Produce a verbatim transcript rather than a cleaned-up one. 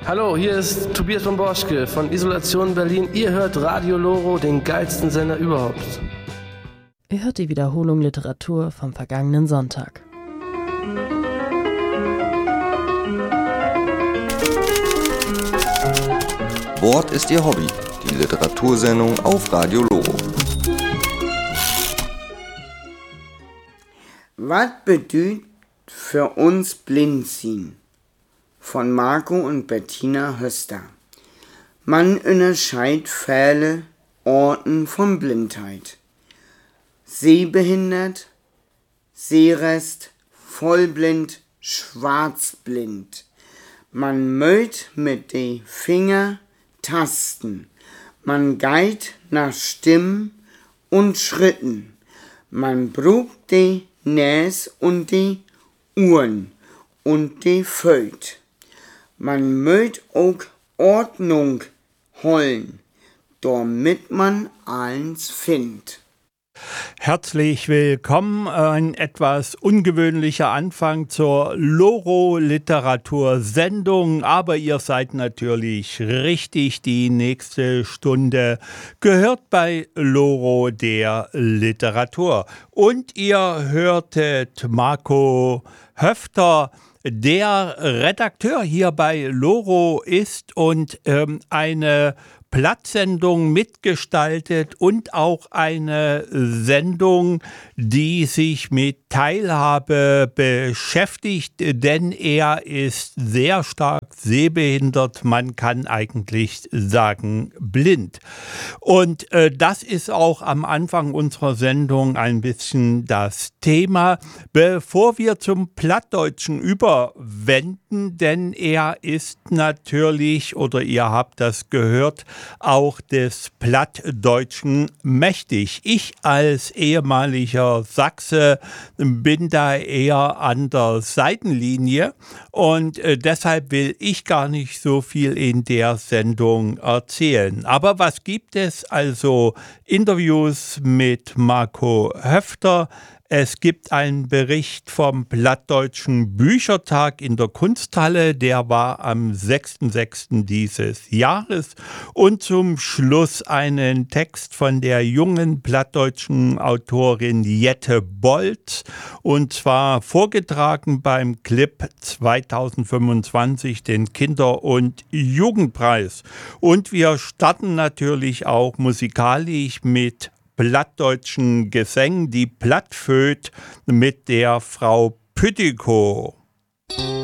Hallo, hier ist Tobias von Borschke von Isolation Berlin. Ihr hört Radio Loro, den geilsten Sender überhaupt. Ihr hört die Wiederholung Literatur vom vergangenen Sonntag. Wort ist Ihr Hobby, die Literatursendung auf Radio Loro. Was bedeutet für uns Blindsinn? Von Marco und Bettina Höster. Man unterscheidet Fälle, Orten von Blindheit. Sehbehindert, Sehrest, vollblind, schwarzblind. Man mögt mit de Finger tasten. Man geht nach Stimmen und Schritten. Man brucht de Näs und de Uhren und de Föt. Man mögt auch Ordnung holen, damit man alles findet. Herzlich willkommen, ein etwas ungewöhnlicher Anfang zur Loro-Literatur-Sendung, aber ihr seid natürlich richtig, die nächste Stunde gehört bei Loro der Literatur. Und ihr hörtet Marco Höfter, der Redakteur hier bei Loro ist und ähm, eine Plattsendung mitgestaltet und auch eine Sendung, die sich mit Teilhabe beschäftigt, denn er ist sehr stark sehbehindert, man kann eigentlich sagen blind. Und äh, das ist auch am Anfang unserer Sendung ein bisschen das Thema, bevor wir zum Plattdeutschen überwenden, denn er ist natürlich, oder ihr habt das gehört, auch des Plattdeutschen mächtig. Ich als ehemaliger Sachse bin da eher an der Seitenlinie und äh, deshalb will ich gar nicht so viel in der Sendung erzählen. Aber was gibt es? Also Interviews mit Marco Höfter. Es gibt einen Bericht vom Plattdeutschen Büchertag in der Kunsthalle, der war am sechster sechster dieses Jahres. Und zum Schluss einen Text von der jungen plattdeutschen Autorin Jette Bolz, und zwar vorgetragen beim Clip zweitausendfünfundzwanzig, den Kinder- und Jugendpreis. Und wir starten natürlich auch musikalisch mit plattdeutschen Gesängen, die Plattföt mit der Frau Püttikow.